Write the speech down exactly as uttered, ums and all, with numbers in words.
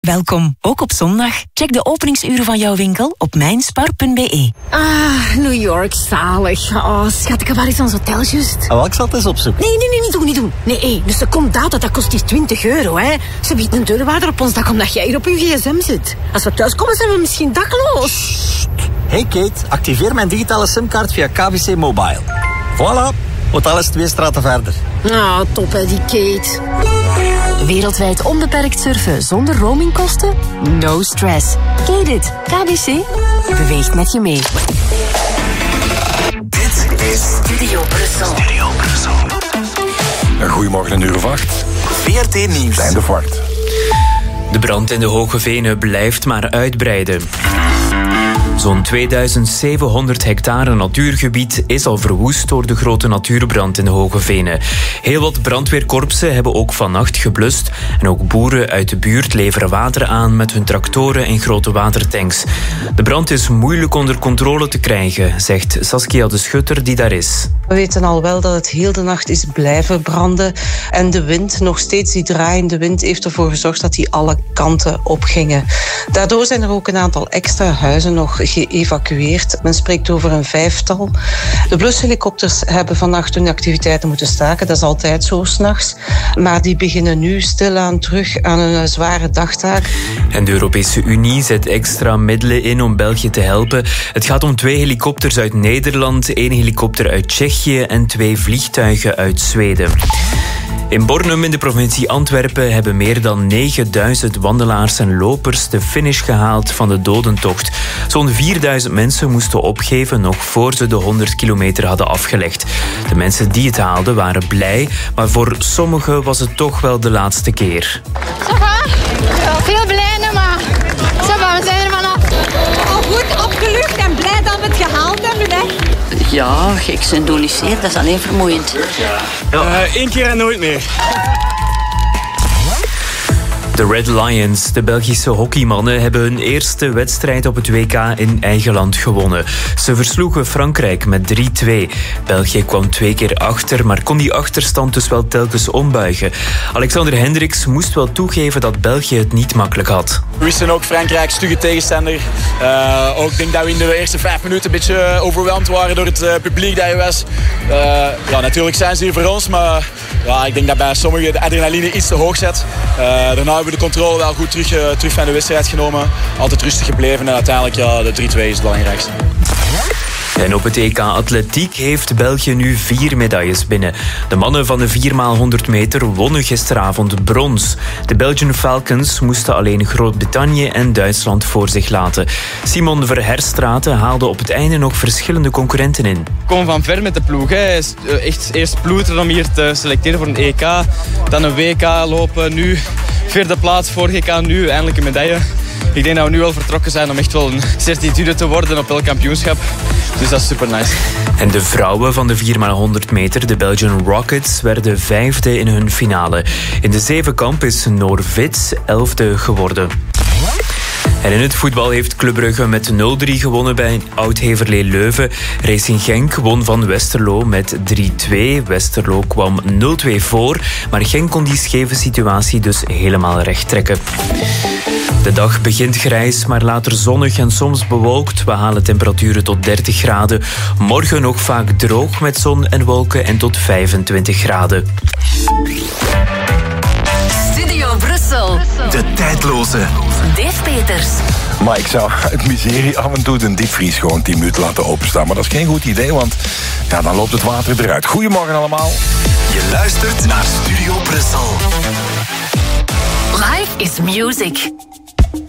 Welkom, ook op zondag. Check de openingsuren van jouw winkel op mijnspar punt be. Ah, New York, zalig. Oh, schat, waar is ons hotel juist? Oh, wel, ik zal het eens opzoeken. Nee, nee, nee, niet doen, niet doen. Nee, hey, dus er komt data, dat kost hier twintig euro, hè. Ze biedt een deurwaarder op ons dak omdat jij hier op je gsm zit. Als we thuiskomen, zijn we misschien dakloos. Hey Kate, activeer mijn digitale simkaart via K B C Mobile. Voilà, hotel is twee straten verder. Ah, top hè, die Kate. Wereldwijd onbeperkt surfen zonder roamingkosten? No stress. Ken dit? K B C beweegt met je mee. Dit is Studio Brussel. Studio Brussel. Goedemorgen, een uur of acht. V R T Nieuws. Stijn de Voort. De brand in de Hoge Venen blijft maar uitbreiden. Zo'n tweeduizend zevenhonderd hectare natuurgebied is al verwoest door de grote natuurbrand in de Hoge Venen. Heel wat brandweerkorpsen hebben ook vannacht geblust en ook boeren uit de buurt leveren water aan met hun tractoren en grote watertanks. De brand is moeilijk onder controle te krijgen, zegt Saskia de Schutter die daar is. We weten al wel dat het heel de nacht is blijven branden en de wind, nog steeds die draaiende wind, heeft ervoor gezorgd dat die alle kanten opgingen. Daardoor zijn er ook een aantal extra huizen nog geëvacueerd. Men spreekt over een vijftal. De blushelikopters hebben vannacht hun activiteiten moeten staken. Dat is altijd zo 's nachts. Maar die beginnen nu stilaan terug aan een zware dagtaak. En de Europese Unie zet extra middelen in om België te helpen. Het gaat om twee helikopters uit Nederland, één helikopter uit Tsjechië en twee vliegtuigen uit Zweden. In Bornem in de provincie Antwerpen hebben meer dan negenduizend wandelaars en lopers de finish gehaald van de dodentocht. Zo'n vierduizend mensen moesten opgeven nog voor ze de honderd kilometer hadden afgelegd. De mensen die het haalden waren blij, maar voor sommigen was het toch wel de laatste keer. Ça va? Veel blij, maar ça va, we zijn er vanaf. Al goed opgelucht en blij dat we het gehaald hebben, hè? Ja, gek zijn doen is zeer, dat is alleen vermoeiend. Ja. Uh, Eén keer en nooit meer. De Red Lions, de Belgische hockeymannen, hebben hun eerste wedstrijd op het W K in eigen land gewonnen. Ze versloegen Frankrijk met drie twee. België kwam twee keer achter, maar kon die achterstand dus wel telkens ombuigen. Alexander Hendricks moest wel toegeven dat België het niet makkelijk had. We wisten ook Frankrijk, stugge tegenstander. Uh, ook denk dat we in de eerste vijf minuten een beetje overweldigd waren door het uh, publiek dat je was. Uh, ja, natuurlijk zijn ze hier voor ons, maar ja, ik denk dat bij sommigen de adrenaline iets te hoog zet. Uh, daarna hebben we de controle wel goed terug, uh, terug van de wedstrijd genomen. Altijd rustig gebleven en uiteindelijk ja, de drie twee is het belangrijkste. En op het E K Atletiek heeft België nu vier medailles binnen. De mannen van de vier maal honderd meter wonnen gisteravond brons. De Belgian Falcons moesten alleen Groot-Brittannië en Duitsland voor zich laten. Simon Verherstraten haalde op het einde nog verschillende concurrenten in. We komen van ver met de ploeg. Hè. Echt eerst ploeteren om hier te selecteren voor een E K. Dan een W K lopen. Nu vierde plaats, vorige K, nu eindelijk een medaille. Ik denk dat we nu wel vertrokken zijn om echt wel een certitude te worden op elk kampioenschap. Dus dat is super nice. En de vrouwen van de vier maal honderd meter, de Belgian Rockets, werden vijfde in hun finale. In de zevenkamp is Noor Vits elfde geworden. En in het voetbal heeft Club Brugge met nul drie gewonnen bij Oud-Heverlee Leuven. Racing Genk won van Westerlo met drie twee. Westerlo kwam nul twee voor, maar Genk kon die scheve situatie dus helemaal recht trekken. De dag begint grijs, maar later zonnig en soms bewolkt. We halen temperaturen tot dertig graden. Morgen nog vaak droog met zon en wolken en tot vijfentwintig graden. Studio Brussel. De tijdloze Dave Peters. Maar ik zou uit miserie af en toe de diepvries gewoon tien minuten laten openstaan. Maar dat is geen goed idee, want ja, dan loopt het water eruit. Goedemorgen allemaal. Je luistert naar Studio Brussel. Life is music.